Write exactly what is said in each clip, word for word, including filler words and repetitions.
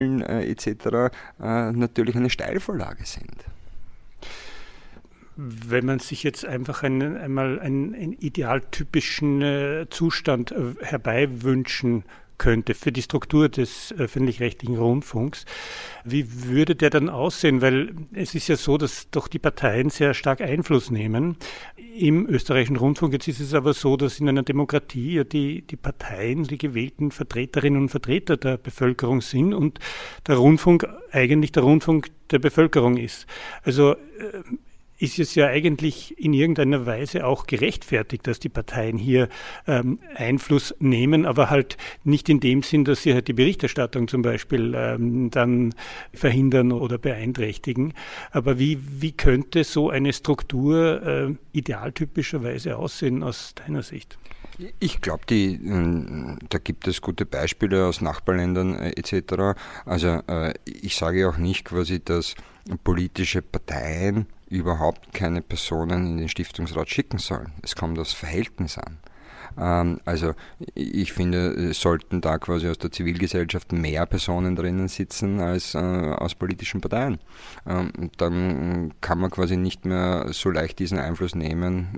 äh, et cetera äh, natürlich eine Steilvorlage sind. Wenn man sich jetzt einfach einen, einmal einen, einen idealtypischen äh, Zustand äh, herbeiwünschen könnte für die Struktur des öffentlich-rechtlichen Rundfunks, wie würde der dann aussehen? Weil es ist ja so, dass doch die Parteien sehr stark Einfluss nehmen im österreichischen Rundfunk. Jetzt ist es aber so, dass in einer Demokratie ja die, die Parteien, die gewählten Vertreterinnen und Vertreter der Bevölkerung sind und der Rundfunk eigentlich der Rundfunk der Bevölkerung ist. Also äh, ist es ja eigentlich in irgendeiner Weise auch gerechtfertigt, dass die Parteien hier ähm, Einfluss nehmen, aber halt nicht in dem Sinn, dass sie halt die Berichterstattung zum Beispiel ähm, dann verhindern oder beeinträchtigen. Aber wie, wie könnte so eine Struktur äh, idealtypischerweise aussehen aus deiner Sicht? Ich glaube, da gibt es gute Beispiele aus Nachbarländern äh, et cetera. Also äh, ich sage auch nicht quasi, dass politische Parteien überhaupt keine Personen in den Stiftungsrat schicken sollen. Es kommt aufs Verhältnis an. Also ich finde, es sollten da quasi aus der Zivilgesellschaft mehr Personen drinnen sitzen als äh, aus politischen Parteien. Ähm, dann kann man quasi nicht mehr so leicht diesen Einfluss nehmen,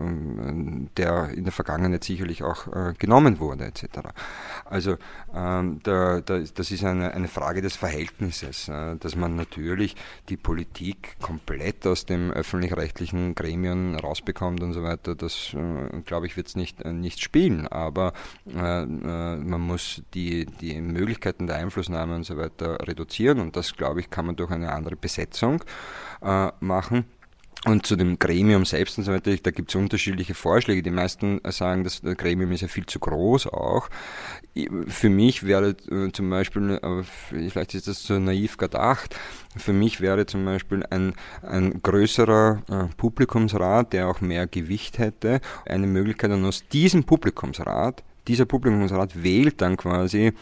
äh, der in der Vergangenheit sicherlich auch äh, genommen wurde et cetera. Also ähm, da, da, das ist eine, eine Frage des Verhältnisses, äh, dass man natürlich die Politik komplett aus dem öffentlich-rechtlichen Gremien rausbekommt und so weiter. Das, äh, glaube ich, wird es nicht äh, nicht spielen, aber äh, man muss die, die Möglichkeiten der Einflussnahme und so weiter reduzieren und das, glaube ich, kann man durch eine andere Besetzung äh, machen. Und zu dem Gremium selbst und so weiter, da gibt es unterschiedliche Vorschläge. Die meisten sagen, das Gremium ist ja viel zu groß auch. Für mich wäre äh, zum Beispiel, äh, vielleicht ist das so naiv gedacht, für mich wäre zum Beispiel ein, ein größerer äh, Publikumsrat, der auch mehr Gewicht hätte, eine Möglichkeit, und aus diesem Publikumsrat, dieser Publikumsrat wählt dann quasi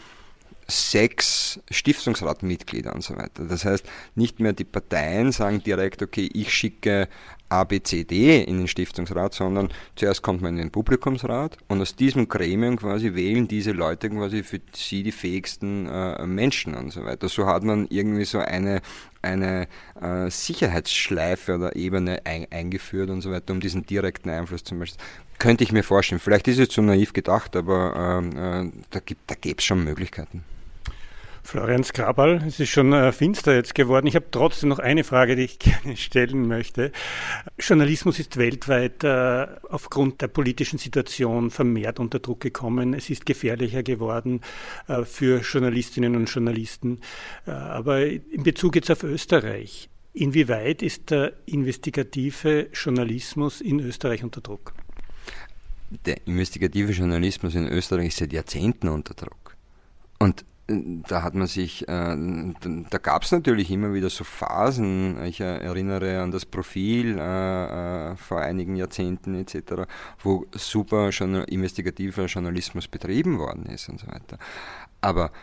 sechs Stiftungsratmitglieder und so weiter. Das heißt, nicht mehr die Parteien sagen direkt, okay, ich schicke A, B, C, D in den Stiftungsrat, sondern zuerst kommt man in den Publikumsrat und aus diesem Gremium quasi wählen diese Leute quasi für sie die fähigsten äh, Menschen und so weiter. So hat man irgendwie so eine, eine äh, Sicherheitsschleife oder Ebene ein, eingeführt und so weiter, um diesen direkten Einfluss zum Beispiel. Könnte ich mir vorstellen. Vielleicht ist es zu naiv gedacht, aber äh, äh, da gibt, da gäbe es schon Möglichkeiten. Florian Skrabal, es ist schon äh, finster jetzt geworden. Ich habe trotzdem noch eine Frage, die ich gerne stellen möchte. Journalismus ist weltweit äh, aufgrund der politischen Situation vermehrt unter Druck gekommen. Es ist gefährlicher geworden äh, für Journalistinnen und Journalisten. Äh, aber in Bezug jetzt auf Österreich, inwieweit ist der investigative Journalismus in Österreich unter Druck? Der investigative Journalismus in Österreich ist seit Jahrzehnten unter Druck. Und da hat man sich, äh, da gab es natürlich immer wieder so Phasen, ich erinnere an das Profil äh, äh, vor einigen Jahrzehnten et cetera, wo super Journal- investigativer Journalismus betrieben worden ist und so weiter. Aber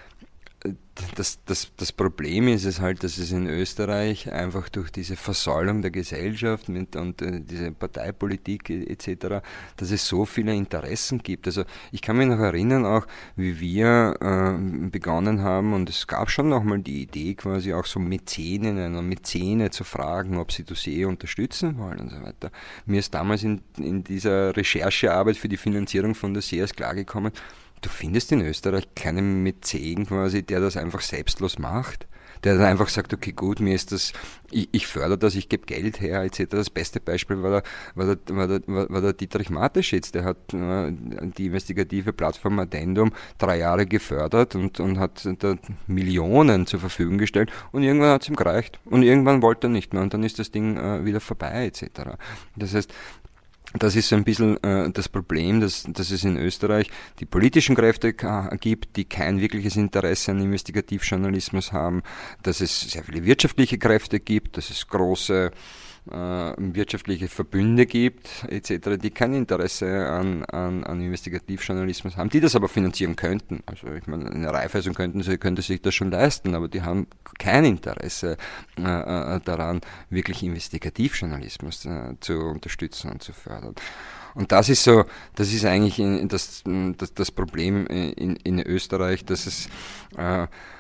Das, das, das Problem ist es halt, dass es in Österreich einfach durch diese Versäulung der Gesellschaft mit, und äh, diese Parteipolitik et cetera, dass es so viele Interessen gibt. Also ich kann mich noch erinnern auch, wie wir äh, begonnen haben und es gab schon nochmal die Idee quasi auch so Mäzeninnen und Mäzene zu fragen, ob sie Dossier unterstützen wollen und so weiter. Mir ist damals in, in dieser Recherchearbeit für die Finanzierung von Dossiers klargekommen, du findest in Österreich keinen Mäzen quasi, der das einfach selbstlos macht, der dann einfach sagt, okay gut, mir ist das, ich, ich fördere das, ich gebe Geld her et cetera. Das beste Beispiel war der, war der, war der, war der Dietrich Mateschitz, der hat äh, die investigative Plattform Addendum drei Jahre gefördert und, und hat da Millionen zur Verfügung gestellt und irgendwann hat es ihm gereicht und irgendwann wollte er nicht mehr und dann ist das Ding äh, wieder vorbei et cetera. Das heißt, das ist so ein bisschen äh, das Problem, dass, dass es in Österreich die politischen Kräfte k- gibt, die kein wirkliches Interesse an Investigativjournalismus haben, dass es sehr viele wirtschaftliche Kräfte gibt, dass es große äh, wirtschaftliche Verbünde gibt et cetera, die kein Interesse an, an, an Investigativjournalismus haben, die das aber finanzieren könnten. Also ich meine, eine Raiffeisen könnten sie, könnte sich das schon leisten, aber die haben kein Interesse äh, daran, wirklich Investigativjournalismus äh, zu unterstützen und zu fördern. Und das ist so, das ist eigentlich das, das, das Problem in, in Österreich, dass es äh,